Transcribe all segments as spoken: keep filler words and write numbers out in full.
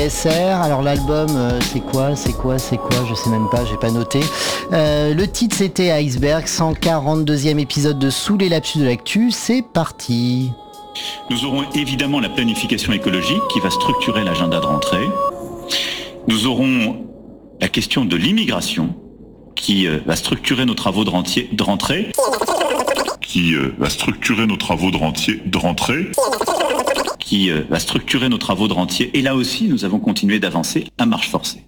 S R, alors l'album euh, c'est quoi, c'est quoi, c'est quoi, je sais même pas, j'ai pas noté. Euh, le titre c'était Iceberg, cent quarante-deuxième épisode de Sous les lapsus de l'actu, c'est parti. Nous aurons évidemment la planification écologique qui va structurer l'agenda de rentrée. Nous aurons la question de l'immigration qui euh, va structurer nos travaux de, rentier, de rentrée. Qui euh, va structurer nos travaux de, rentier, de rentrée. qui euh, va structurer nos travaux de rentier. Et là aussi, nous avons continué d'avancer à marche forcée.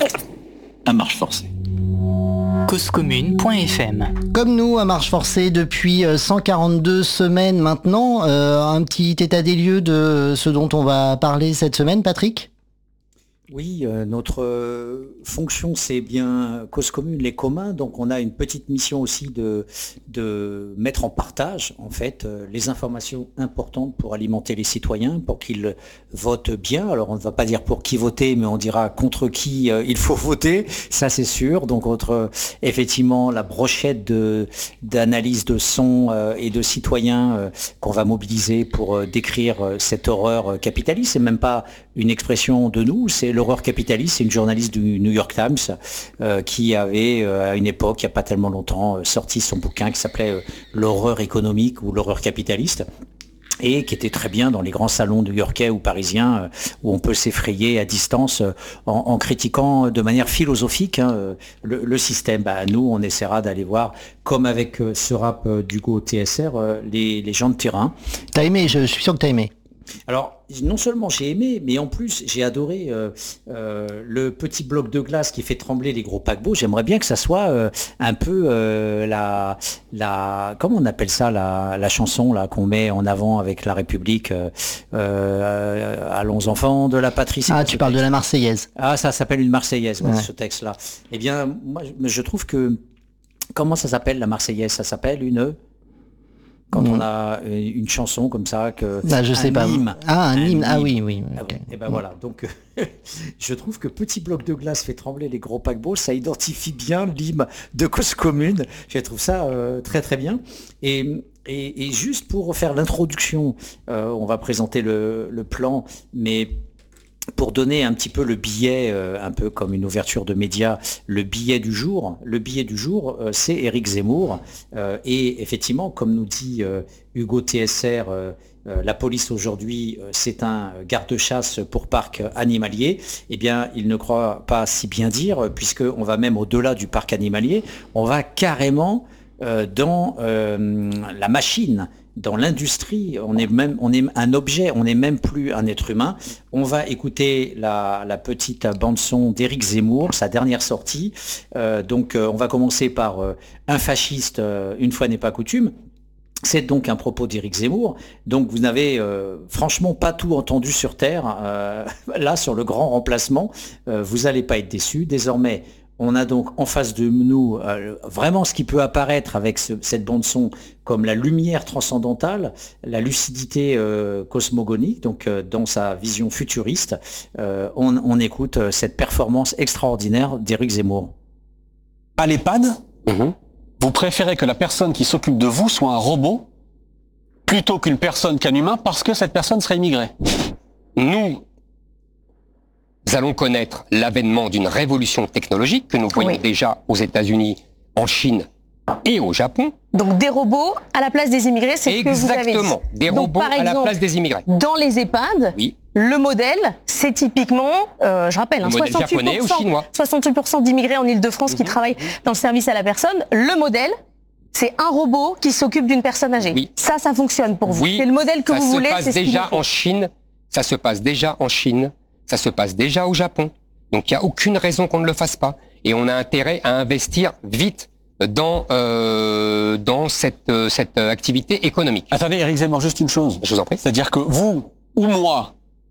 À marche forcée. cause commune point f m. Comme nous, à marche forcée depuis cent quarante-deux semaines maintenant, euh, un petit état des lieux de ce dont on va parler cette semaine, Patrick ? Oui, euh, notre euh, fonction, c'est bien cause commune, les communs. Donc, on a une petite mission aussi de, de mettre en partage, en fait, euh, les informations importantes pour alimenter les citoyens, pour qu'ils votent bien. Alors, on ne va pas dire pour qui voter, mais on dira contre qui euh, il faut voter. Ça, c'est sûr. Donc, entre, euh, effectivement, la brochette de, d'analyse de son euh, et de citoyens euh, qu'on va mobiliser pour euh, décrire euh, cette horreur euh, capitaliste. C'est même pas une expression de nous, c'est l'horreur capitaliste. C'est une journaliste du New York Times euh, qui avait, euh, à une époque, il n'y a pas tellement longtemps, euh, sorti son bouquin qui s'appelait euh, L'horreur économique ou l'horreur capitaliste, et qui était très bien dans les grands salons new-yorkais ou parisiens euh, où on peut s'effrayer à distance euh, en, en critiquant de manière philosophique hein, euh, le, le système. Bah, nous, on essaiera d'aller voir, comme avec euh, ce rap euh, d'Hugo T S R, euh, les, les gens de terrain. T'as aimé, je, je suis sûr que t'as aimé. Alors, non seulement j'ai aimé, mais en plus j'ai adoré euh, euh, le petit bloc de glace qui fait trembler les gros paquebots. J'aimerais bien que ça soit euh, un peu euh, la, la, comment on appelle ça, la, la chanson là qu'on met en avant avec la République. Euh, euh, allons enfants de la patrie. Ah, tu parles texte. De la Marseillaise. Ah, ça s'appelle une Marseillaise, ouais, ouais. Ce texte-là. Eh bien, moi, je trouve que comment ça s'appelle la Marseillaise ? Ça s'appelle une Quand mmh. on a une chanson comme ça, que bah, je sais un pas. hymne. Ah, un, un hymne. Ah hymne. oui, oui. Okay. Et ben mmh. voilà. Donc, je trouve que Petit bloc de glace fait trembler les gros paquebots. Ça identifie bien l'hymne de cause commune. Je trouve ça euh, très très bien. Et, et, et juste pour faire l'introduction, euh, on va présenter le, le plan, mais pour donner un petit peu le billet, euh, un peu comme une ouverture de médias, le billet du jour. Le billet du jour, euh, c'est Éric Zemmour. Euh, et effectivement, comme nous dit euh, Hugo T S R, euh, euh, la police aujourd'hui, euh, c'est un garde-chasse pour parc animalier. Eh bien, il ne croit pas si bien dire, puisqu'on va même au-delà du parc animalier. On va carrément euh, dans euh, la machine. Dans l'industrie, on est même, on est un objet, on n'est même plus un être humain. On va écouter la, la petite bande-son d'Éric Zemmour, sa dernière sortie. Euh, donc, euh, on va commencer par euh, un fasciste, euh, une fois n'est pas coutume. C'est donc un propos d'Éric Zemmour. Donc, vous n'avez euh, franchement pas tout entendu sur Terre. Euh, là, sur le grand remplacement, euh, vous n'allez pas être déçus. Désormais, on a donc en face de nous euh, vraiment ce qui peut apparaître avec ce, cette bande-son comme la lumière transcendantale, la lucidité euh, cosmogonique, donc euh, dans sa vision futuriste. Euh, on, on écoute euh, cette performance extraordinaire d'Éric Zemmour. À l'EHPAD, mmh. vous préférez que la personne qui s'occupe de vous soit un robot plutôt qu'une personne qu'un humain parce que cette personne serait immigrée. Nous Nous allons connaître l'avènement d'une révolution technologique que nous voyons oui. déjà aux États-Unis, en Chine et au Japon. Donc des robots à la place des immigrés, c'est ce que vous avez dit. Exactement, des Donc, robots exemple, à la place des immigrés. Dans les EHPAD, oui. le modèle, c'est typiquement, euh, je rappelle, le hein, modèle soixante-huit pour cent, japonais ou chinois. soixante-huit pour cent d'immigrés en Ile-de-France mmh. qui travaillent dans le service à la personne. Le modèle, c'est un robot qui s'occupe d'une personne âgée. Oui. Ça, ça fonctionne pour vous. Oui. C'est le modèle que ça vous voulez. Ça se passe déjà en Chine. Ça se passe déjà en Chine. Ça se passe déjà au Japon. Donc, il n'y a aucune raison qu'on ne le fasse pas. Et on a intérêt à investir vite dans, euh, dans cette, euh, cette activité économique. Attendez, Éric Zemmour, juste une chose. Je vous en prie. C'est-à-dire que vous ou moi,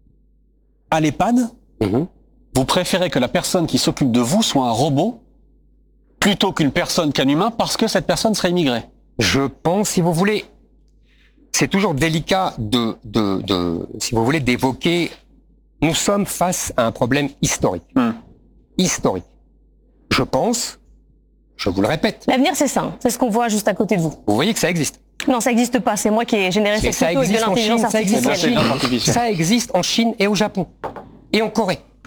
à l'EHPAD, mmh. vous préférez que la personne qui s'occupe de vous soit un robot plutôt qu'une personne qu'un humain parce que cette personne serait immigrée. Je pense, si vous voulez, c'est toujours délicat de, de, de si vous voulez, d'évoquer. Nous sommes face à un problème historique. Mmh. Historique. Je pense, je vous le répète. L'avenir, c'est ça. C'est ce qu'on voit juste à côté de vous. Vous voyez que ça existe. Non, ça n'existe pas. C'est moi qui ai généré cette photo avec de l'intelligence artificielle. Ça existe en Chine, ça existe en Chine et au Japon. Et en Corée.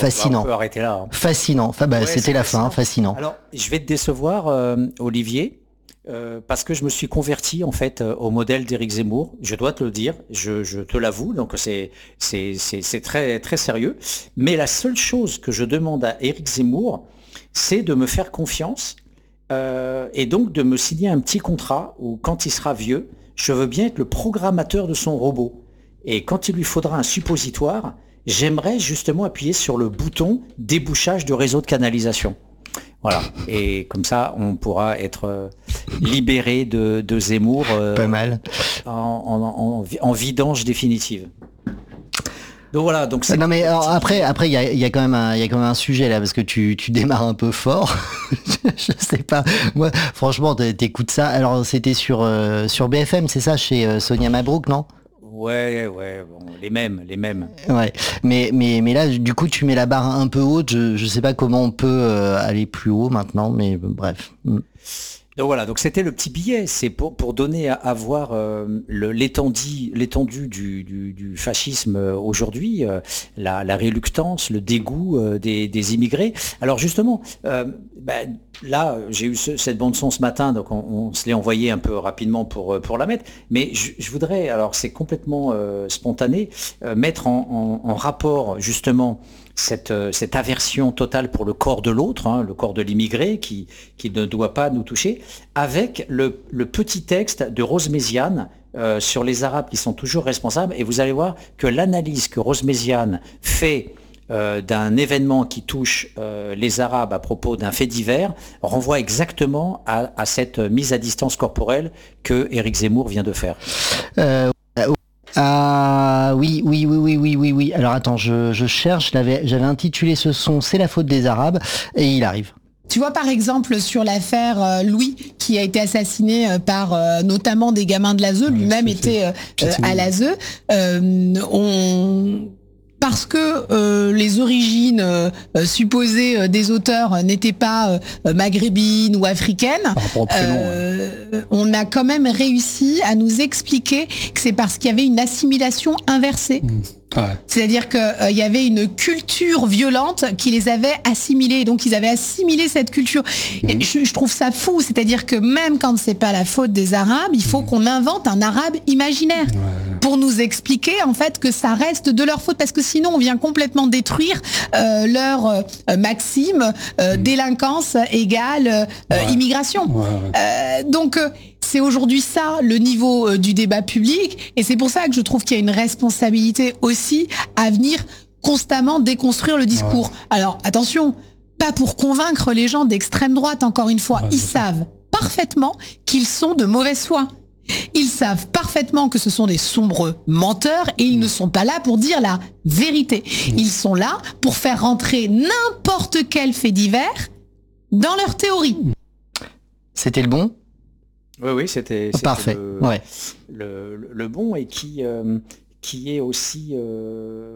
fascinant. On peut arrêter là. Hein. Fascinant. Enfin, bah, Ouais, c'était c'est la fin, fascinant. fascinant. Alors, je vais te décevoir, euh, Olivier. Euh, parce que je me suis converti en fait euh, au modèle d'Éric Zemmour, je dois te le dire, je, je te l'avoue, donc c'est c'est c'est c'est très très sérieux. Mais la seule chose que je demande à Éric Zemmour, c'est de me faire confiance euh, et donc de me signer un petit contrat où quand il sera vieux, je veux bien être le programmateur de son robot. Et quand il lui faudra un suppositoire, j'aimerais justement appuyer sur le bouton débouchage de réseau de canalisation. Voilà, et comme ça, on pourra être euh, libéré de, de Zemmour euh, Pas mal. En, en, en, en vidange définitive. Donc voilà, donc c'est... Non mais alors, après, après il y a, y a quand même un, il y a quand même un sujet là parce que tu, tu démarres un peu fort. Je sais pas. Moi, franchement, t'écoutes ça. Alors, c'était sur euh, sur B F M, c'est ça, chez euh, Sonia Mabrouk, non? Ouais, ouais, bon, les mêmes, les mêmes. Ouais, mais mais mais là, du coup, tu mets la barre un peu haute. Je je sais pas comment on peut euh, aller plus haut maintenant, mais euh, bref. Donc voilà, donc c'était le petit billet, c'est pour, pour donner à, à voir euh, le- l'étendue l'étendue du, du, du fascisme euh, aujourd'hui, euh, la, la réluctance, le dégoût euh, des, des immigrés. Alors justement, euh, ben, là j'ai eu ce- cette bande son ce matin, donc on, on se l'est envoyé un peu rapidement pour, euh, pour la mettre, mais je, je voudrais, alors c'est complètement euh, spontané, euh, mettre en, en, en rapport justement cette, euh, cette aversion totale pour le corps de l'autre, hein, le corps de l'immigré qui, qui ne doit pas nous toucher, avec le, le petit texte de Rose Méziane euh, sur les Arabes qui sont toujours responsables. Et vous allez voir que l'analyse que Rose Méziane fait euh, d'un événement qui touche euh, les Arabes à propos d'un fait divers renvoie exactement à, à cette mise à distance corporelle que Éric Zemmour vient de faire. Euh, Ah oui, oui, oui, oui, oui, oui, oui. Alors attends, je, je cherche, j'avais, j'avais intitulé ce son « C'est la faute des Arabes » et il arrive. Tu vois, par exemple, sur l'affaire euh, Louis, qui a été assassiné euh, par euh, notamment des gamins de l'A S E, lui-même était euh, euh, à l'A S E, euh, on... parce que euh, les origines euh, supposées euh, des auteurs euh, n'étaient pas euh, maghrébines ou africaines, euh, on a quand même réussi à nous expliquer que c'est parce qu'il y avait une assimilation inversée. Mmh. Ouais. C'est-à-dire qu'il euh, y avait une culture violente qui les avait assimilés, donc ils avaient assimilé cette culture. Mmh. Et je, je trouve ça fou, c'est-à-dire que même quand c'est pas la faute des Arabes, il faut mmh. qu'on invente un arabe imaginaire ouais. pour nous expliquer en fait que ça reste de leur faute, parce que sinon on vient complètement détruire euh, leur euh, maxime euh, mmh. délinquance égale euh, ouais. immigration. Ouais, ouais. Euh, donc euh, c'est aujourd'hui ça le niveau euh, du débat public, et c'est pour ça que je trouve qu'il y a une responsabilité aussi à venir constamment déconstruire le discours. Ouais. Alors attention, pas pour convaincre les gens d'extrême droite, encore une fois, ouais, ils savent parfaitement qu'ils sont de mauvaise foi. Ils savent parfaitement que ce sont des sombres menteurs et ils mmh. ne sont pas là pour dire la vérité. Mmh. Ils sont là pour faire rentrer n'importe quel fait divers dans leur théorie. C'était le bon ? Oui, oui, c'était, c'était parfait. Le, ouais. le, le, le bon et qui, euh, qui est aussi euh,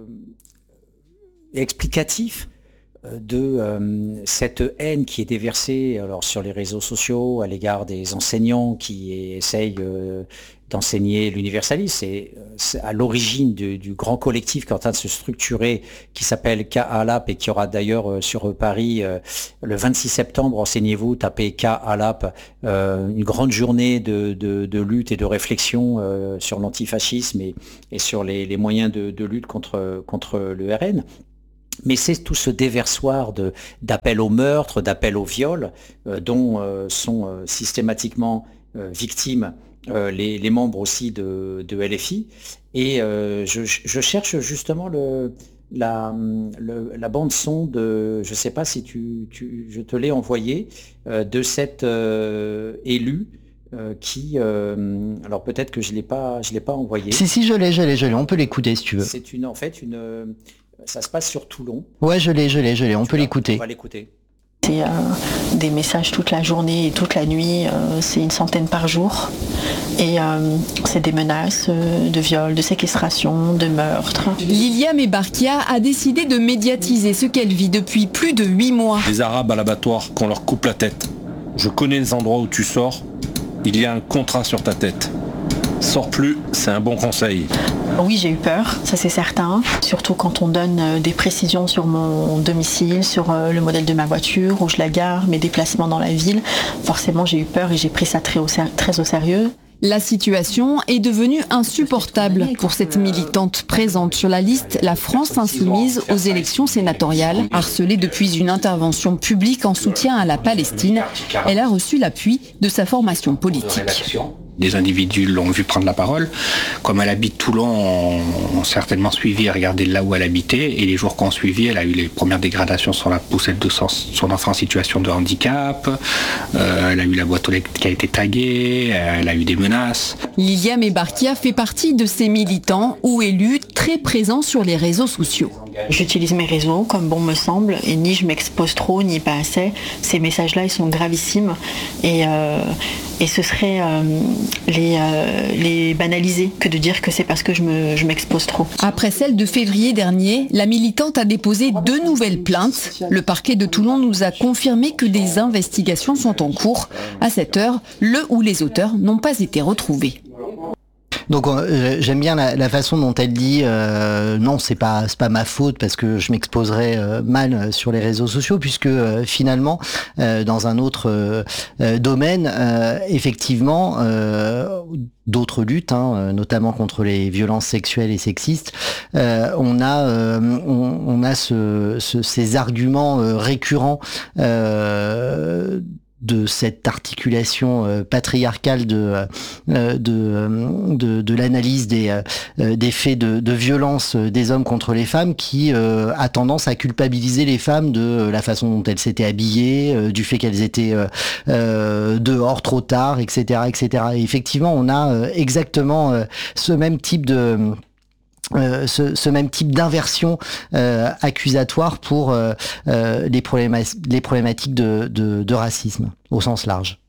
explicatif de euh, cette haine qui est déversée alors, sur les réseaux sociaux à l'égard des enseignants qui essayent euh, d'enseigner l'universalisme. C'est, c'est à l'origine du, du grand collectif qui est en train de se structurer, qui s'appelle K A L A P et qui aura d'ailleurs euh, sur Paris euh, le vingt-six septembre, renseignez-vous, tapez K A L A P, euh, une grande journée de, de, de lutte et de réflexion euh, sur l'antifascisme et, et sur les, les moyens de, de lutte contre, contre le R N. Mais c'est tout ce déversoir de, d'appel au meurtre, d'appel au viol, euh, dont euh, sont euh, systématiquement euh, victimes euh, les, les membres aussi de, de L F I. Et euh, je, je cherche justement le, la, le, la bande son de, je ne sais pas si tu, tu, je te l'ai envoyé, euh, de cette euh, élue euh, qui, euh, alors peut-être que je l'ai pas, je l'ai pas envoyé. Si si, je l'ai, je l'ai, je l'ai. On peut l'écouter si tu veux. C'est une, en fait, une ça se passe sur Toulon. Ouais, je l'ai, je l'ai, je l'ai. On tu peut l'écouter. On va l'écouter. C'est euh, des messages toute la journée et toute la nuit. Euh, c'est une centaine par jour. Et euh, c'est des menaces euh, de viol, de séquestration, de meurtre. Lilia Mebarkia a décidé de médiatiser ce qu'elle vit depuis plus de huit mois. Les Arabes à l'abattoir, qu'on leur coupe la tête. Je connais les endroits où tu sors. Il y a un contrat sur ta tête. Sors plus, c'est un bon conseil. Oui, j'ai eu peur, ça c'est certain. Surtout quand on donne des précisions sur mon domicile, sur le modèle de ma voiture, où je la gare, mes déplacements dans la ville. Forcément, j'ai eu peur et j'ai pris ça très au, très au sérieux. La situation est devenue insupportable pour cette militante présente sur la liste La France Insoumise aux élections sénatoriales. Harcelée depuis une intervention publique en soutien à la Palestine, elle a reçu l'appui de sa formation politique. Des individus l'ont vu prendre la parole. Comme elle habite Toulon, on, on certainement suivi et regardé là où elle habitait. Et les jours qu'on suivi, elle a eu les premières dégradations sur la poussette de son, son enfant en situation de handicap. Euh, elle a eu la boîte aux lettres qui a été taguée. Elle a eu des menaces. Liliam Ebarkia fait partie de ces militants ou élus très présents sur les réseaux sociaux. J'utilise mes réseaux comme bon me semble et ni je m'expose trop ni pas assez. Ces messages-là, ils sont gravissimes et, euh, et ce serait euh, les, euh, les banaliser que de dire que c'est parce que je, me, je m'expose trop. Après celle de février dernier, la militante a déposé deux nouvelles plaintes. Le parquet de Toulon nous a confirmé que des investigations sont en cours. À cette heure, le ou les auteurs n'ont pas été retrouvés. Donc euh, j'aime bien la, la façon dont elle dit euh, non, c'est pas c'est pas ma faute parce que je m'exposerais euh, mal sur les réseaux sociaux, puisque euh, finalement euh, dans un autre euh, domaine euh, effectivement euh, d'autres luttes, hein, notamment contre les violences sexuelles et sexistes, euh, on a euh, on, on a ce, ce, ces arguments euh, récurrents euh, de cette articulation euh, patriarcale de euh, de, de de l'analyse des euh, des faits de, de violence des hommes contre les femmes, qui euh, a tendance à culpabiliser les femmes de la façon dont elles s'étaient habillées, euh, du fait qu'elles étaient euh, euh, dehors trop tard, et cetera, et cetera. Et effectivement, on a euh, exactement euh, ce même type de Euh, ce, ce même type d'inversion euh, accusatoire pour euh, euh, les, probléma- les problématiques de, de, de racisme au sens large.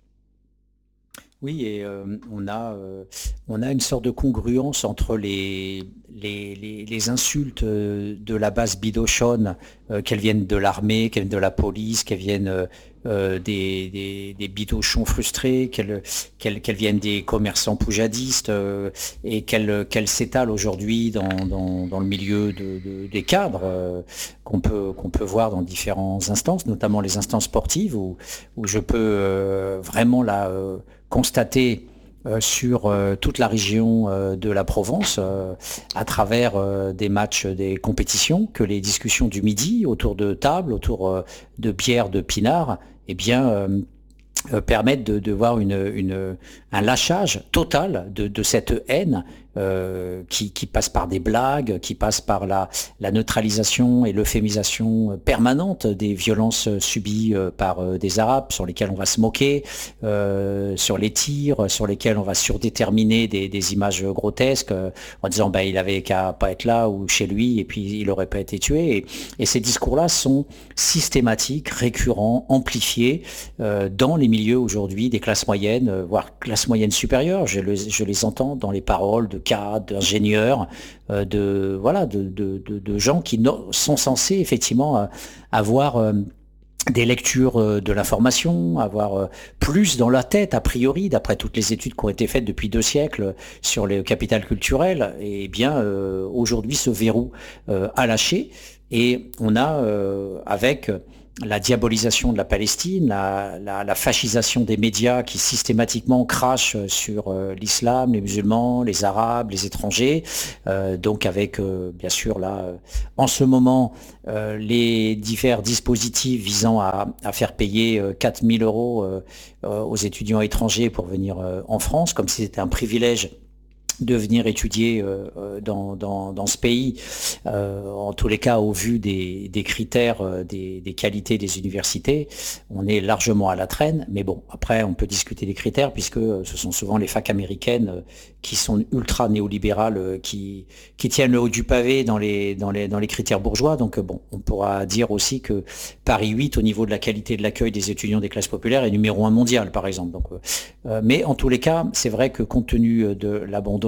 Oui, et euh, on a euh, on a une sorte de congruence entre les les, les, les insultes de la base bidochonne, euh, qu'elles viennent de l'armée, qu'elles viennent de la police, qu'elles viennent euh, des, des, des bidochons frustrés, qu'elles, qu'elles, qu'elles viennent des commerçants poujadistes, euh, et qu'elles, qu'elles s'étalent aujourd'hui dans, dans, dans le milieu de, de, des cadres euh, qu'on peut, qu'on peut voir dans différentes instances, notamment les instances sportives, où, où je peux euh, vraiment là euh, constater euh, sur euh, toute la région euh, de la Provence, euh, à travers euh, des matchs, des compétitions, que les discussions du midi autour de tables, autour euh, de bières, de pinards, eh bien, euh, euh, permettent de, de voir une, une, un lâchage total de, de cette haine euh, qui, qui passe par des blagues, qui passe par la, la neutralisation et l'euphémisation permanente des violences subies par euh, des Arabes, sur lesquels on va se moquer, euh, sur les tirs, sur lesquels on va surdéterminer des, des images grotesques, euh, en disant bah, il avait qu'à pas être là ou chez lui et puis il aurait pas été tué. Et, et ces discours-là sont systématiques, récurrents, amplifiés euh, dans les milieux aujourd'hui des classes moyennes, euh, voire classes moyennes supérieures. Je, le, je les entends dans les paroles de cadres, d'ingénieurs, euh, de voilà, de, de, de, de gens qui no- sont censés effectivement euh, avoir euh, des lectures euh, de l'information, avoir euh, plus dans la tête a priori, d'après toutes les études qui ont été faites depuis deux siècles sur le capital culturel. Et bien euh, aujourd'hui, ce verrou euh, a lâché, et on a euh, avec la diabolisation de la Palestine, la, la, la fascisation des médias qui systématiquement crachent sur euh, l'islam, les musulmans, les arabes, les étrangers, euh, donc avec euh, bien sûr là, euh, en ce moment, euh, les divers dispositifs visant à, à faire payer euh, quatre mille euros euh, euh, aux étudiants étrangers pour venir euh, en France, comme si c'était un privilège de venir étudier euh, dans, dans, dans ce pays, euh, en tous les cas au vu des, des critères, euh, des, des qualités des universités, on est largement à la traîne. Mais bon, après on peut discuter des critères, puisque ce sont souvent les facs américaines euh, qui sont ultra néolibérales, euh, qui, qui tiennent le haut du pavé dans les, dans les, dans les critères bourgeois. Donc euh, bon, on pourra dire aussi que Paris huit, au niveau de la qualité de l'accueil des étudiants des classes populaires, est numéro un mondial, par exemple. Donc, euh, euh, mais en tous les cas, c'est vrai que compte tenu de l'abandon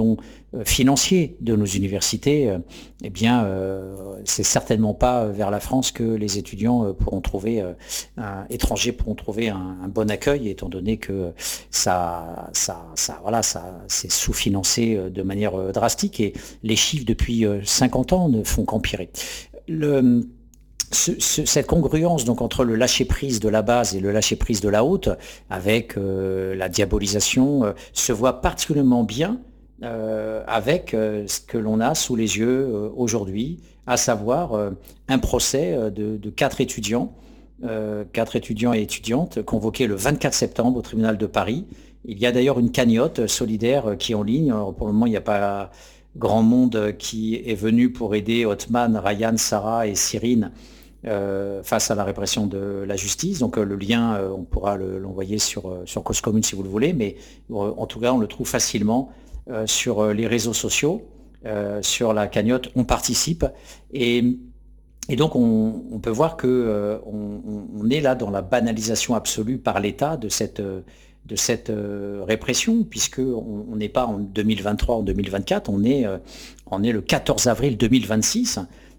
dons euh, financiers de nos universités, euh, eh bien, euh, c'est certainement pas vers la France que les étudiants euh, pourront trouver, euh, un, étrangers pourront trouver un, un bon accueil, étant donné que ça, ça, ça, voilà, ça, c'est sous-financé de manière euh, drastique et les chiffres depuis euh, cinquante ans ne font qu'empirer. Le, Ce, ce, cette congruence donc entre le lâcher-prise de la base et le lâcher-prise de la haute, avec euh, la diabolisation, euh, se voit particulièrement bien euh, avec euh, ce que l'on a sous les yeux euh, aujourd'hui, à savoir euh, un procès euh, de, de quatre étudiants, euh, quatre étudiants et étudiantes convoqués le vingt-quatre septembre au tribunal de Paris. Il y a d'ailleurs une cagnotte solidaire qui est en ligne. Alors, pour le moment, il n'y a pas grand monde qui est venu pour aider Othman, Ryan, Sarah et Cyrine Euh, face à la répression de la justice. Donc euh, le lien, euh, on pourra le, l'envoyer sur, euh, sur Cause Commune si vous le voulez, mais euh, en tout cas, on le trouve facilement euh, sur euh, les réseaux sociaux, euh, sur la cagnotte On Participe. Et, et donc, on, on peut voir que euh, on, on est là dans la banalisation absolue par l'État de cette, de cette euh, répression, puisqu'on n'est pas en deux mille vingt-trois, en deux mille vingt-quatre, on est, euh, on est le quatorze avril deux mille vingt-six.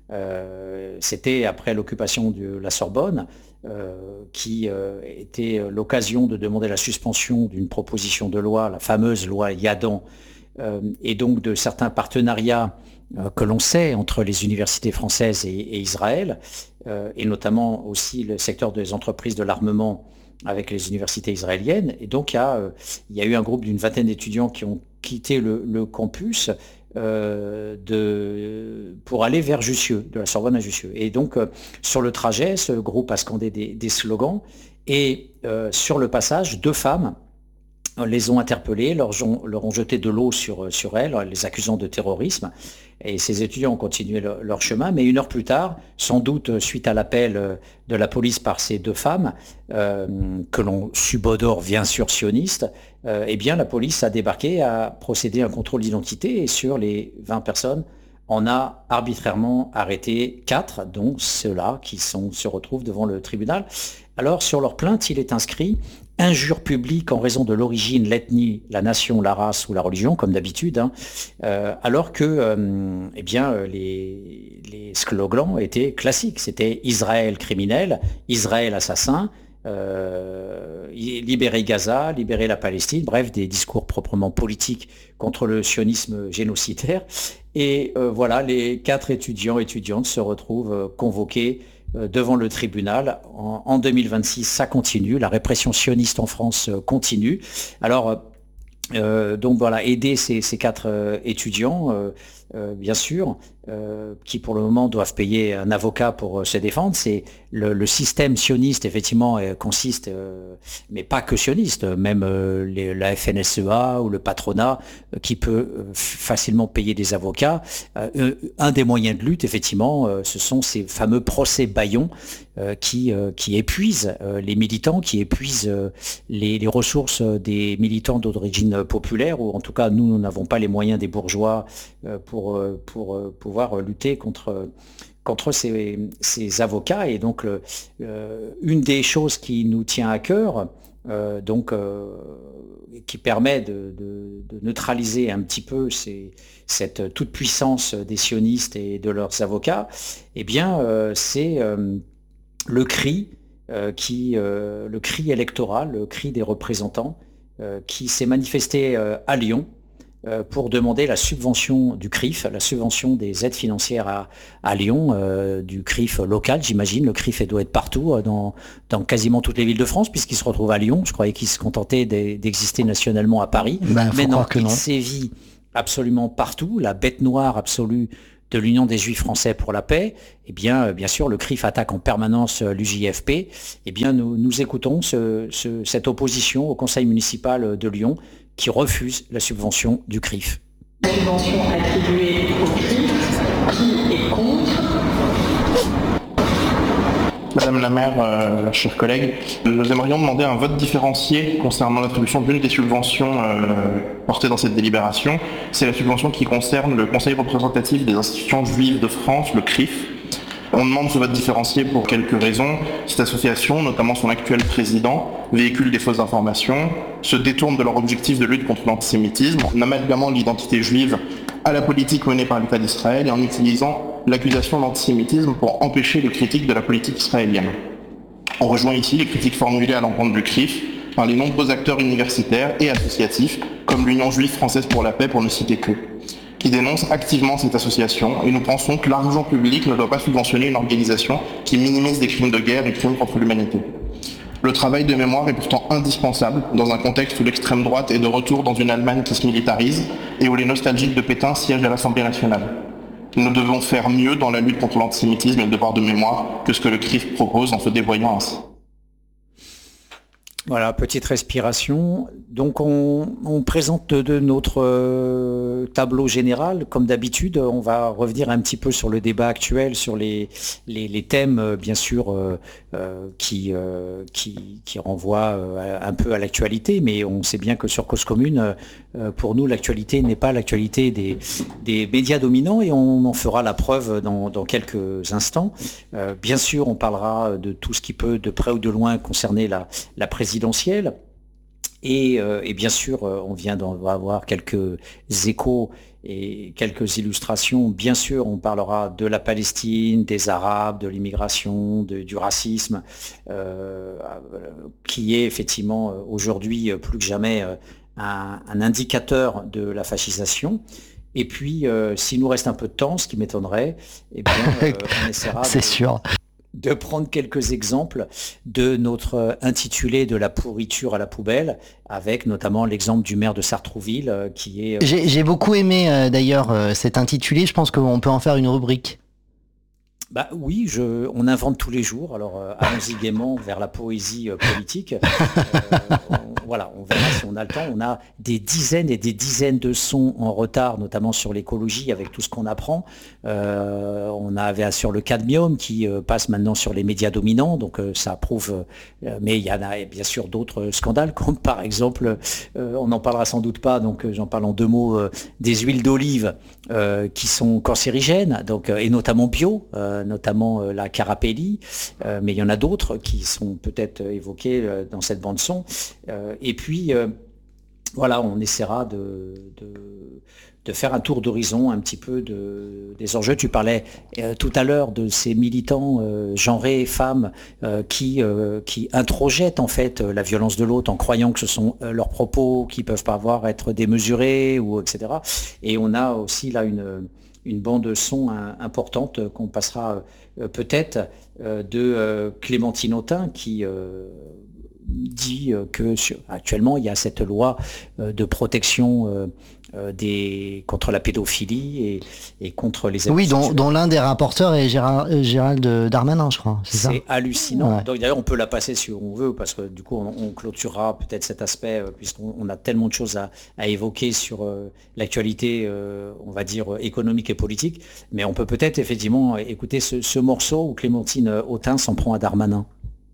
Euh, c'était après l'occupation de la Sorbonne, euh, qui euh, était l'occasion de demander la suspension d'une proposition de loi, la fameuse loi Yadan, euh, et donc de certains partenariats euh, que l'on sait entre les universités françaises et, et Israël, euh, et notamment aussi le secteur des entreprises de l'armement avec les universités israéliennes. Et donc il y a, euh, il y a eu un groupe d'une vingtaine d'étudiants qui ont quitté le, le campus Euh, de, pour aller vers Jussieu, de la Sorbonne à Jussieu. Et donc, euh, sur le trajet, ce groupe a scandé des, des slogans, et euh, sur le passage, deux femmes les ont interpellés, leur, leur ont jeté de l'eau sur, sur elles, les accusant de terrorisme. Et ces étudiants ont continué leur, leur chemin, mais une heure plus tard, sans doute suite à l'appel de la police par ces deux femmes, euh, que l'on subodore bien sûr sionistes, euh, eh bien la police a débarqué, a procédé à un contrôle d'identité, et sur les vingt personnes, on a arbitrairement arrêté quatre, dont ceux-là qui sont, se retrouvent devant le tribunal. Alors sur leur plainte, il est inscrit injure publique en raison de l'origine, l'ethnie, la nation, la race ou la religion, comme d'habitude, hein, euh, alors que euh, eh bien, les, les slogans étaient classiques. C'était Israël criminel, Israël assassin, euh, libérer Gaza, libérer la Palestine, bref, des discours proprement politiques contre le sionisme génocidaire. Et euh, voilà, les quatre étudiants et étudiantes se retrouvent euh, convoqués devant le tribunal. En, en deux mille vingt-six, ça continue. La répression sioniste en France continue. Alors, euh, donc voilà, aider ces, ces quatre euh, étudiants, euh, euh, bien sûr, euh, qui pour le moment doivent payer un avocat pour euh, se défendre. C'est le, le système sioniste, effectivement, euh, consiste, euh, mais pas que sioniste, même euh, les, la F N S E A ou le patronat, euh, qui peut euh, facilement payer des avocats. Euh, un des moyens de lutte, effectivement, euh, ce sont ces fameux procès bâillons euh, qui, euh, qui épuisent euh, les militants, qui épuisent euh, les, les ressources des militants d'origine populaire, ou en tout cas, nous, nous n'avons pas les moyens des bourgeois euh, pour, pour, pour pouvoir lutter contre, contre ces, ces avocats. Et donc, euh, une des choses qui nous tient à cœur, euh, donc, euh, qui permet de, de, de neutraliser un petit peu ces, cette toute-puissance des sionistes et de leurs avocats, eh bien, euh, c'est euh, le cri, euh, qui, euh, le cri électoral, le cri des représentants, euh, qui s'est manifesté euh, à Lyon, pour demander la subvention du C R I F, la subvention des aides financières à, à Lyon, euh, du C R I F local, j'imagine. Le C R I F doit être partout, dans, dans quasiment toutes les villes de France, puisqu'il se retrouve à Lyon. Je croyais qu'il se contentait d'exister nationalement à Paris. Ben, mais non, que il non. sévit absolument partout. La bête noire absolue de l'Union des Juifs français pour la paix, eh bien, bien sûr, le C R I F attaque en permanence l'U J F P. Eh bien, nous, nous écoutons ce, ce, cette opposition au conseil municipal de Lyon qui refuse la subvention du C R I F. Subvention attribuée au C R I F, qui est contre? Madame la maire, euh, chers collègues, nous aimerions demander un vote différencié concernant l'attribution d'une des subventions euh, portées dans cette délibération. C'est la subvention qui concerne le Conseil représentatif des institutions juives de France, le C R I F. On demande ce vote différencié pour quelques raisons. Cette association, notamment son actuel président, véhicule des fausses informations, se détourne de leur objectif de lutte contre l'antisémitisme, en amalgamant l'identité juive à la politique menée par l'État d'Israël et en utilisant l'accusation d'antisémitisme pour empêcher les critiques de la politique israélienne. On rejoint ici les critiques formulées à l'encontre du C R I F par les nombreux acteurs universitaires et associatifs, comme l'Union juive française pour la paix, pour ne citer que, qui dénoncent activement cette association, et nous pensons que l'argent public ne doit pas subventionner une organisation qui minimise des crimes de guerre et crimes contre l'humanité. Le travail de mémoire est pourtant indispensable dans un contexte où l'extrême droite est de retour dans une Allemagne qui se militarise et où les nostalgiques de Pétain siègent à l'Assemblée nationale. Nous devons faire mieux dans la lutte contre l'antisémitisme et le devoir de mémoire que ce que le C R I F propose en se dévoyant ainsi. Voilà, petite respiration. Donc on, on présente de, de notre euh, tableau général. Comme d'habitude, on va revenir un petit peu sur le débat actuel, sur les, les, les thèmes, euh, bien sûr, euh, euh, qui, euh, qui, qui renvoient euh, un peu à l'actualité. Mais on sait bien que sur Cause Commune, euh, pour nous, l'actualité n'est pas l'actualité des, des médias dominants et on en fera la preuve dans, dans quelques instants. Euh, bien sûr, on parlera de tout ce qui peut, de près ou de loin, concerner la, la présidentielle. Et, euh, et bien sûr, euh, on vient d'en avoir quelques échos et quelques illustrations. Bien sûr, on parlera de la Palestine, des Arabes, de l'immigration, de, du racisme, euh, qui est effectivement aujourd'hui plus que jamais un, un indicateur de la fascisation. Et puis, euh, s'il nous reste un peu de temps, ce qui m'étonnerait, eh bien, euh, on essaiera C'est de, sûr. de prendre quelques exemples de notre intitulé de la pourriture à la poubelle, avec notamment l'exemple du maire de Sartrouville, euh, qui est... J'ai j'ai beaucoup aimé euh, d'ailleurs euh, cet intitulé, je pense qu'on peut en faire une rubrique. Bah oui, je, on invente tous les jours, alors euh, allons-y gaiement vers la poésie euh, politique. Euh, on, voilà, on verra si on a le temps. On a des dizaines et des dizaines de sons en retard, notamment sur l'écologie, avec tout ce qu'on apprend. Euh, on avait sur le cadmium qui euh, passe maintenant sur les médias dominants, donc euh, ça prouve, euh, mais il y en a bien sûr d'autres scandales, comme par exemple, euh, on n'en parlera sans doute pas, donc euh, j'en parle en deux mots, euh, des huiles d'olive euh, qui sont cancérigènes, donc, euh, et notamment bio, euh, notamment euh, la carapelli, euh, mais il y en a d'autres qui sont peut-être évoqués euh, dans cette bande-son. Euh, et puis, euh, voilà, on essaiera de, de, de faire un tour d'horizon un petit peu de, des enjeux. Tu parlais euh, tout à l'heure de ces militants euh, genrés, femmes, euh, qui, euh, qui introjettent en fait la violence de l'autre en croyant que ce sont euh, leurs propos qui peuvent pas avoir être démesurés, ou et cetera. Et on a aussi là une... une bande son importante qu'on passera euh, peut-être euh, de euh, Clémentine Autain qui euh, dit euh, que sur, actuellement il y a cette loi euh, de protection euh, euh, des, contre la pédophilie et, et contre les abus Oui, dont, sexuels. dont l'un des rapporteurs est Gérard, euh, Gérald Darmanin, je crois. C'est ça. C'est hallucinant. Ouais. Donc, d'ailleurs, on peut la passer si on veut, parce que du coup, on, on clôturera peut-être cet aspect, euh, puisqu'on on a tellement de choses à, à évoquer sur euh, l'actualité, euh, on va dire, économique et politique. Mais on peut peut-être effectivement écouter ce, ce morceau où Clémentine Autain s'en prend à Darmanin.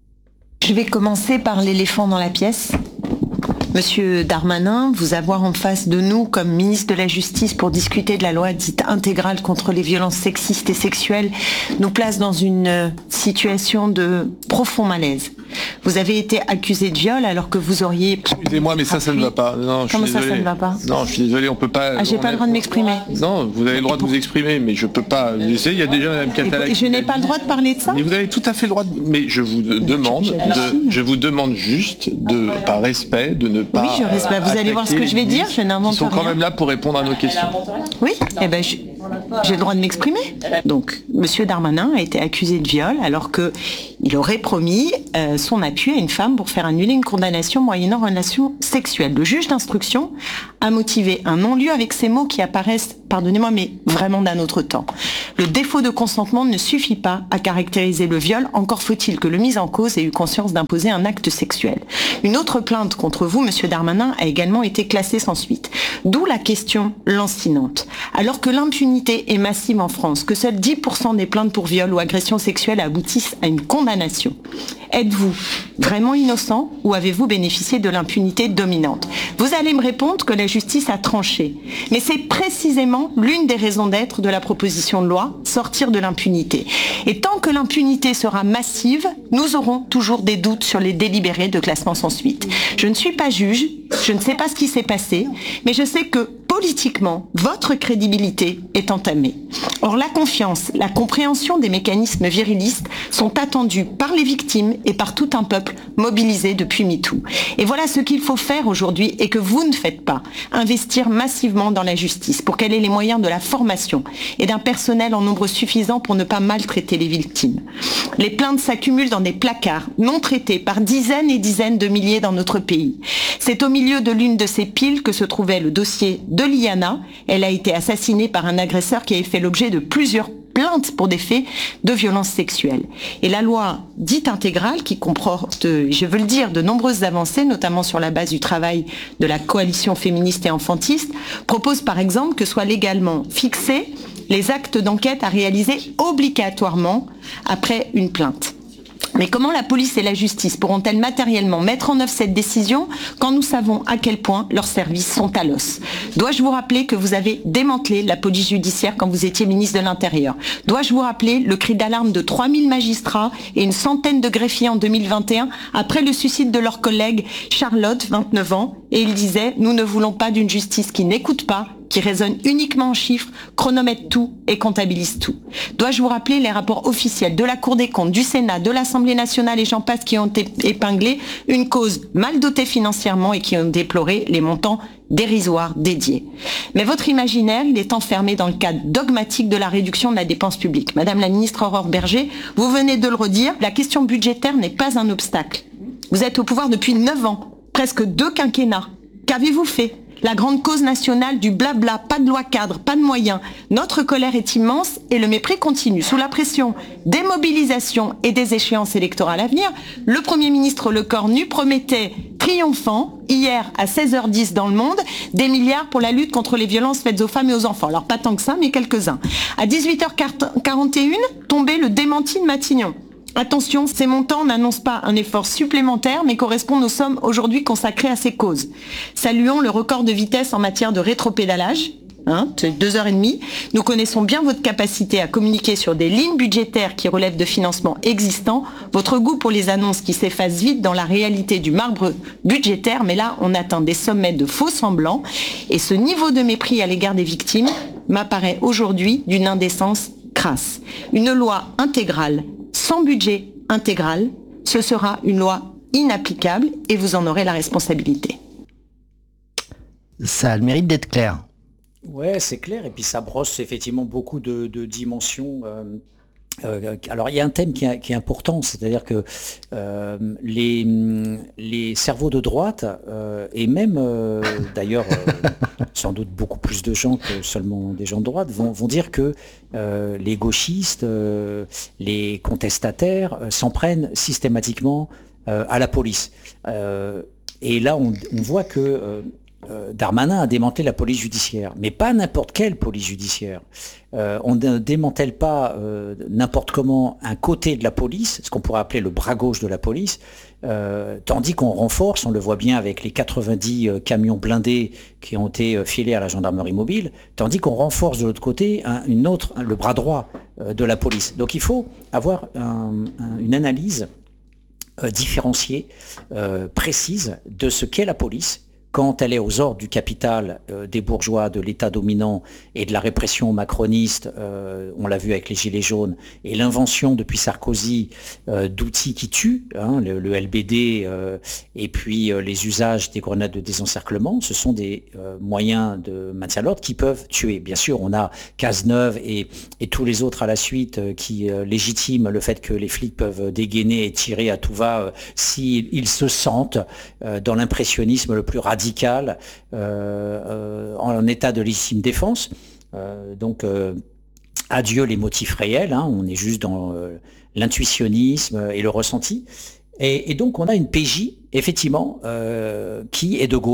Je vais commencer par l'éléphant dans la pièce. Monsieur Darmanin, vous avoir en face de nous comme ministre de la Justice pour discuter de la loi dite intégrale contre les violences sexistes et sexuelles nous place dans une situation de profond malaise. Vous avez été accusé de viol alors que vous auriez... Excusez-moi, mais ça, ça ne va pas. Non, je Comment suis ça, désolé. ça ne va pas? Non, je suis désolé, on peut pas... Ah, j'ai pas est- le droit de m'exprimer. Non, vous avez le droit de vous exprimer, mais je peux pas... Vous savez, il y a déjà Mme Catala... Et je n'ai pas le droit de parler de ça? Mais vous avez tout à fait le droit de... Mais je vous demande, de... je vous demande juste, de, par respect, de ne pas... Oui, je respecte. Vous allez voir ce que je vais dire, je n'invente Ils sont quand rien. même là pour répondre à nos questions. Oui, eh ben, je- j'ai le droit de m'exprimer. Donc, Monsieur Darmanin a été accusé de viol alors que il aurait promis euh, son appui à une femme pour faire annuler une condamnation moyennant relation sexuelle. Le juge d'instruction a motivé un non-lieu avec ces mots qui apparaissent, pardonnez-moi, mais vraiment d'un autre temps. Le défaut de consentement ne suffit pas à caractériser le viol, encore faut-il que le mis en cause ait eu conscience d'imposer un acte sexuel. Une autre plainte contre vous, Monsieur Darmanin, a également été classée sans suite. D'où la question lancinante. Alors que l'impunité est massive en France, que seuls dix pour cent des plaintes pour viol ou agression sexuelle aboutissent à une condamnation, êtes-vous vraiment innocent ou avez-vous bénéficié de l'impunité dominante? Vous allez me répondre que la justice a tranché. Mais c'est précisément l'une des raisons d'être de la proposition de loi, sortir de l'impunité. Et tant que l'impunité sera massive, nous aurons toujours des doutes sur les délibérés de classement sans suite. Je ne suis pas juge, je ne sais pas ce qui s'est passé, mais je sais que politiquement, votre crédibilité est entamée. Or, la confiance, la compréhension des mécanismes virilistes sont attendus par les victimes et par tout un peuple mobilisé depuis MeToo. Et voilà ce qu'il faut faire aujourd'hui et que vous ne faites pas. Investir massivement dans la justice pour qu'elle ait les moyens de la formation et d'un personnel en nombre suffisant pour ne pas maltraiter les victimes. Les plaintes s'accumulent dans des placards non traités par dizaines et dizaines de milliers dans notre pays. C'est au milieu de l'une de ces piles que se trouvait le dossier de Liana. Elle a été assassinée par un agresseur qui avait fait l'objet de plusieurs plaintes pour des faits de violence sexuelle. Et la loi dite intégrale, qui comporte, je veux le dire, de nombreuses avancées, notamment sur la base du travail de la coalition féministe et enfantiste, propose par exemple que soient légalement fixés les actes d'enquête à réaliser obligatoirement après une plainte. Mais comment la police et la justice pourront-elles matériellement mettre en œuvre cette décision quand nous savons à quel point leurs services sont à l'os? Dois-je vous rappeler que vous avez démantelé la police judiciaire quand vous étiez ministre de l'Intérieur? Dois-je vous rappeler le cri d'alarme de trois mille magistrats et une centaine de greffiers en deux mille vingt et un après le suicide de leur collègue Charlotte, vingt-neuf ans, et il disait « Nous ne voulons pas d'une justice qui n'écoute pas, qui raisonne uniquement en chiffres, chronomètre tout et comptabilise tout. Dois-je vous rappeler les rapports officiels de la Cour des comptes, du Sénat, de l'Assemblée nationale et j'en passe qui ont épinglé une cause mal dotée financièrement et qui ont déploré les montants dérisoires dédiés. Mais votre imaginaire, il est enfermé dans le cadre dogmatique de la réduction de la dépense publique. Madame la ministre Aurore Bergé, vous venez de le redire, la question budgétaire n'est pas un obstacle. Vous êtes au pouvoir depuis neuf ans, presque deux quinquennats. Qu'avez-vous fait ? La grande cause nationale du blabla, pas de loi cadre, pas de moyens. Notre colère est immense et le mépris continue. Sous la pression des mobilisations et des échéances électorales à venir, le Premier ministre Le Cornu promettait triomphant, hier à seize heures dix dans Le Monde, des milliards pour la lutte contre les violences faites aux femmes et aux enfants. Alors pas tant que ça, mais quelques-uns. À dix-huit heures quarante et une, tombait le démenti de Matignon. Attention, ces montants n'annoncent pas un effort supplémentaire, mais correspondent aux sommes aujourd'hui consacrées à ces causes. Saluons le record de vitesse en matière de rétropédalage. Hein, c'est deux heures et demie. Nous connaissons bien votre capacité à communiquer sur des lignes budgétaires qui relèvent de financements existants, votre goût pour les annonces qui s'effacent vite dans la réalité du marbre budgétaire, mais là, on atteint des sommets de faux semblants. Et ce niveau de mépris à l'égard des victimes m'apparaît aujourd'hui d'une indécence crasse. Une loi intégrale sans budget intégral, ce sera une loi inapplicable et vous en aurez la responsabilité. Ça a le mérite d'être clair. Ouais, c'est clair. Et puis ça brosse effectivement beaucoup de, de dimensions. Euh, euh, alors il y a un thème qui est, qui est important, c'est-à-dire que euh, les, les cerveaux de droite, euh, et même euh, d'ailleurs euh, sans doute beaucoup plus de gens que seulement des gens de droite, vont, vont dire que euh, les gauchistes, euh, les contestataires euh, s'en prennent systématiquement euh, à la police. Euh, et là on, on voit que euh, Euh, Darmanin a démantelé la police judiciaire, mais pas n'importe quelle police judiciaire. Euh, on ne démantèle pas euh, n'importe comment un côté de la police, ce qu'on pourrait appeler le bras gauche de la police, euh, tandis qu'on renforce, on le voit bien avec les quatre-vingt-dix euh, camions blindés qui ont été euh, filés à la gendarmerie mobile, tandis qu'on renforce de l'autre côté un, une autre, un, le bras droit euh, de la police. Donc il faut avoir un, un, une analyse euh, différenciée, euh, précise de ce qu'est la police, quand elle est aux ordres du capital, euh, des bourgeois, de l'État dominant et de la répression macroniste, euh, on l'a vu avec les Gilets jaunes, et l'invention depuis Sarkozy euh, d'outils qui tuent, hein, le, le L B D euh, et puis euh, les usages des grenades de désencerclement, ce sont des euh, moyens de maintien de l'ordre qui peuvent tuer. Bien sûr, on a Cazeneuve et, et tous les autres à la suite euh, qui euh, légitiment le fait que les flics peuvent dégainer et tirer à tout va euh, s'ils ils se sentent euh, dans l'impressionnisme le plus radical radical euh, euh, en état de légitime défense. Euh, donc, euh, adieu les motifs réels, hein, on est juste dans euh, l'intuitionnisme et le ressenti. Et, et donc, on a une P J, effectivement, euh, qui est de gauche.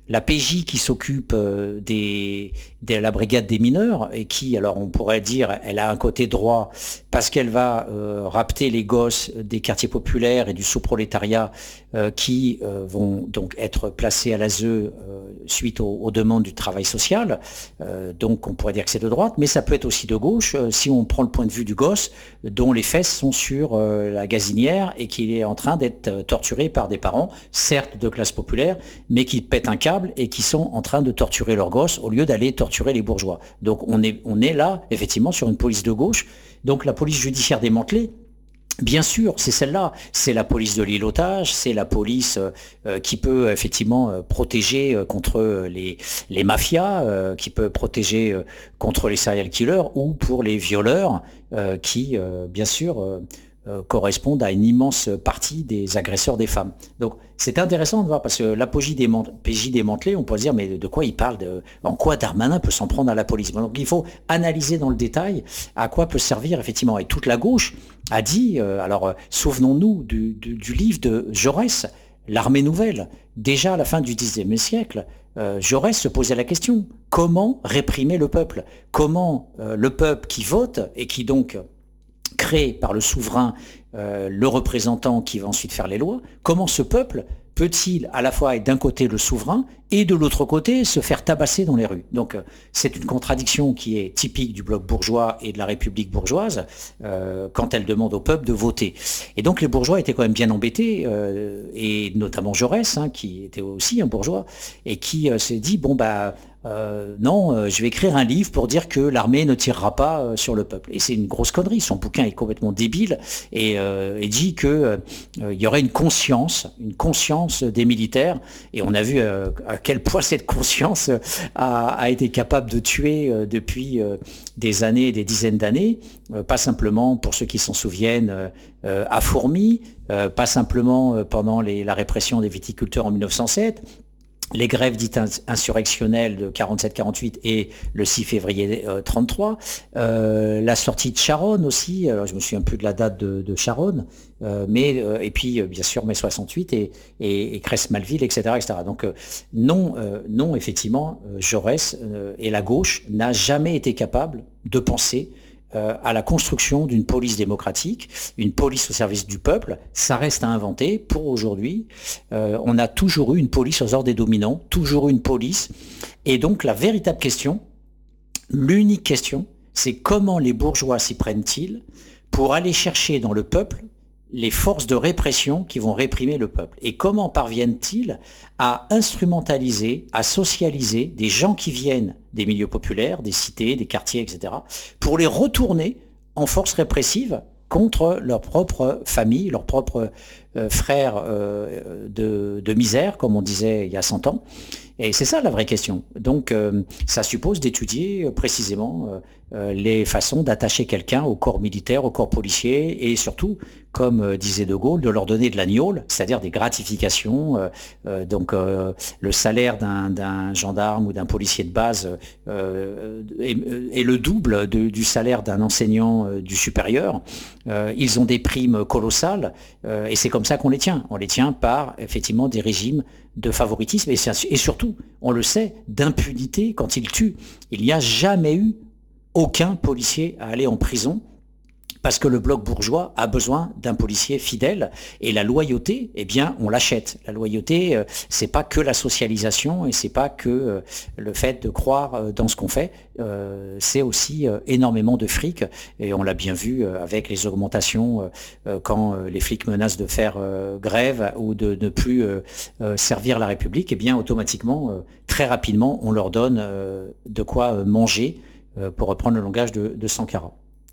la P J qui s'occupe euh, des, de la brigade des mineurs et qui, alors on pourrait dire, elle a un côté droit parce qu'elle va euh, rapter les gosses des quartiers populaires et du sous-prolétariat euh, qui euh, vont donc être placés à l'A S E euh, suite aux, aux demandes du travail social. Euh, donc on pourrait dire que c'est de droite, mais ça peut être aussi de gauche euh, si on prend le point de vue du gosse dont les fesses sont sur euh, la gazinière et qui est en train d'être euh, torturé par des parents, certes de classe populaire, mais qui pètent un câble et qui sont en train de torturer leurs gosses au lieu d'aller torturer les bourgeois. Donc on est, on est là, effectivement, sur une police de gauche. Donc la police judiciaire démantelée, bien sûr, c'est celle-là. C'est la police de l'îlotage, c'est la police euh, qui peut effectivement euh, protéger euh, contre les, les mafias, euh, qui peut protéger euh, contre les serial killers ou pour les violeurs euh, qui, euh, bien sûr, euh, euh, correspondent à une immense partie des agresseurs des femmes. Donc c'est intéressant de voir parce que la P J démantelée, on peut se dire mais de quoi il parle, de, en quoi Darmanin peut s'en prendre à la police. Donc il faut analyser dans le détail à quoi peut servir effectivement. Et toute la gauche a dit, euh, alors euh, souvenons-nous du, du, du livre de Jaurès, L'armée nouvelle. Déjà à la fin du dix-neuvième siècle, euh, Jaurès se posait la question, comment réprimer le peuple? Comment euh, le peuple qui vote et qui donc crée par le souverain euh, le représentant qui va ensuite faire les lois, comment ce peuple peut-il à la fois être d'un côté le souverain et de l'autre côté se faire tabasser dans les rues? Donc euh, c'est une contradiction qui est typique du bloc bourgeois et de la République bourgeoise euh, quand elle demande au peuple de voter. Et donc les bourgeois étaient quand même bien embêtés, euh, et notamment Jaurès, hein, qui était aussi un bourgeois, et qui euh, s'est dit, bon bah Euh, non, euh, je vais écrire un livre pour dire que l'armée ne tirera pas euh, sur le peuple. Et c'est une grosse connerie, son bouquin est complètement débile et, euh, et dit qu'il euh, y aurait une conscience, une conscience des militaires, et on a vu euh, à quel point cette conscience a, a été capable de tuer euh, depuis euh, des années, des dizaines d'années, euh, pas simplement, pour ceux qui s'en souviennent, euh, à Fourmi, euh, pas simplement euh, pendant les, la répression des viticulteurs en mille neuf cent sept, les grèves dites insurrectionnelles de quarante-sept quarante-huit et le six février euh, trente-trois, euh, la sortie de Charonne aussi, alors je me souviens plus de la date de, de Charonne, euh, mais euh, et puis euh, bien sûr mai soixante-huit et, et, et Cresse-Malville, et cetera, et cetera. Donc euh, non, euh, non effectivement, euh, Jaurès euh, et la gauche n'a jamais été capable de penser Euh, à la construction d'une police démocratique, une police au service du peuple. Ça reste à inventer pour aujourd'hui. Euh, on a toujours eu une police aux ordres des dominants, toujours eu une police. Et donc la véritable question, l'unique question, c'est comment les bourgeois s'y prennent-ils pour aller chercher dans le peuple les forces de répression qui vont réprimer le peuple. Et comment parviennent-ils à instrumentaliser, à socialiser des gens qui viennent des milieux populaires, des cités, des quartiers, et cetera, pour les retourner en force répressive contre leur propre famille, leurs propres euh, frères euh, de, de misère, comme on disait il y a cent ans. Et c'est ça la vraie question. Donc euh, ça suppose d'étudier euh, précisément euh, euh, les façons d'attacher quelqu'un au corps militaire, au corps policier, et surtout, comme euh, disait De Gaulle, de leur donner de la gnôle, c'est-à-dire des gratifications. Euh, euh, donc euh, le salaire d'un, d'un gendarme ou d'un policier de base euh, est, est le double de, du salaire d'un enseignant euh, du supérieur. Euh, ils ont des primes colossales, euh, et c'est comme ça qu'on les tient. On les tient par effectivement des régimes de favoritisme et, et surtout, on le sait, d'impunité quand ils tuent. Il n'y a jamais eu aucun policier à aller en prison parce que le bloc bourgeois a besoin d'un policier fidèle, et la loyauté, eh bien, on l'achète. La loyauté, euh, c'est pas que la socialisation et c'est pas que euh, le fait de croire euh, dans ce qu'on fait, euh, c'est aussi euh, énormément de fric, et on l'a bien vu euh, avec les augmentations euh, euh, quand euh, les flics menacent de faire euh, grève ou de ne plus euh, euh, servir la République, eh bien, automatiquement, euh, très rapidement, on leur donne euh, de quoi euh, manger, euh, pour reprendre le langage de, de Sankara.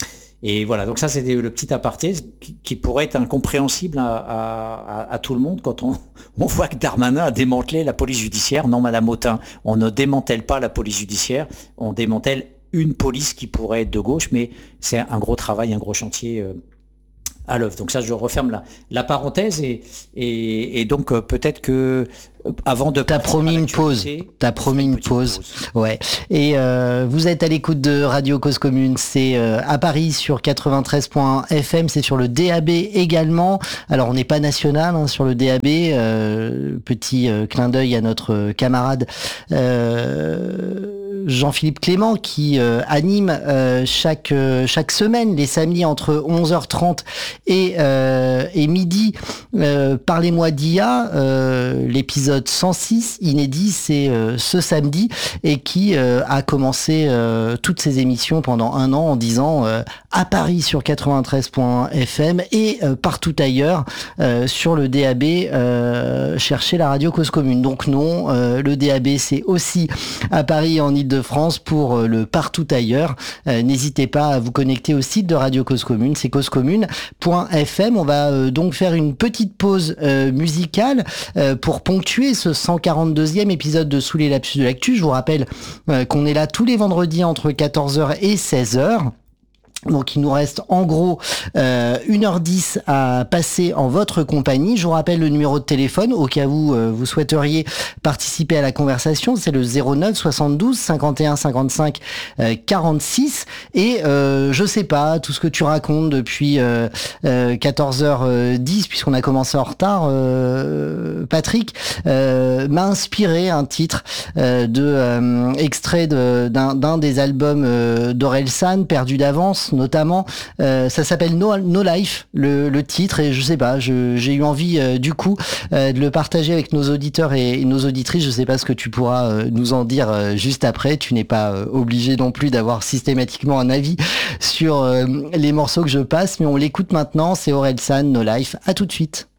Et voilà, donc ça c'était le petit aparté qui, qui pourrait être incompréhensible à, à, à tout le monde quand on, on voit que Darmanin a démantelé la police judiciaire. Non, Madame Autain, on ne démantèle pas la police judiciaire, on démantèle une police qui pourrait être de gauche, mais c'est un gros travail, un gros chantier euh, à l'œuvre. Donc ça, je referme la, la parenthèse et, et, et donc euh, peut-être que euh, avant de... T'as promis une pause. T'as promis une pause. pause. Ouais. Et euh, vous êtes à l'écoute de Radio Cause Commune. C'est euh, à Paris sur quatre-vingt-treize point F M. C'est sur le D A B également. Alors on n'est pas national hein, sur le D A B. Euh, petit euh, clin d'œil à notre camarade euh, Jean-Philippe Clément qui euh, anime euh, chaque euh, chaque semaine les samedis entre onze heures trente et euh, et midi. Euh, Parlez-moi d'I A, euh, l'épisode cent six inédit, c'est euh, ce samedi et qui euh, a commencé euh, toutes ses émissions pendant un an en disant euh, à Paris sur quatre-vingt-treize point F M et euh, partout ailleurs euh, sur le D A B, euh, cherchez la radio Cause Commune. Donc non, euh, le D A B c'est aussi à Paris en Ile-de-France pour euh, le partout ailleurs. Euh, n'hésitez pas à vous connecter au site de Radio Cause Commune, c'est cause commune point F M. On va euh, donc faire une petite pause euh, musicale euh, pour ponctuer ce cent quarante-deuxième épisode de Sous les lapsus de l'actu. Je vous rappelle euh, qu'on est là tous les vendredis entre quatorze heures et seize heures. Donc il nous reste en gros euh, une heure dix à passer en votre compagnie. Je vous rappelle le numéro de téléphone au cas où euh, vous souhaiteriez participer à la conversation. C'est le zéro neuf soixante-douze cinquante et un cinquante-cinq euh, quarante-six. Et euh, je sais pas, tout ce que tu racontes depuis euh, euh, quatorze heures dix, puisqu'on a commencé en retard, euh, Patrick, euh, m'a inspiré un titre euh, de euh, extrait de, d'un, d'un des albums euh, d'Orelsan, Perdu d'avance, notamment. Euh, ça s'appelle No, no Life, le, le titre, et je sais pas, je, j'ai eu envie euh, du coup euh, de le partager avec nos auditeurs et, et nos auditrices. Je sais pas ce que tu pourras euh, nous en dire euh, juste après. Tu n'es pas euh, obligé non plus d'avoir systématiquement un avis sur euh, les morceaux que je passe, mais on l'écoute maintenant. C'est Orelsan, No Life. À tout de suite.